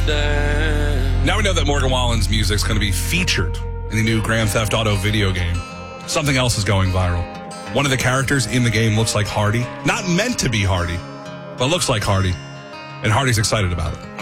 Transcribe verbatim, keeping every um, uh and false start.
understand. Now we know that Morgan Wallen's music is going to be featured in the new Grand Theft Auto video game. Something else is going viral. One of the characters in the game looks like Hardy. Not meant to be Hardy, but looks like Hardy. And Hardy's excited about it.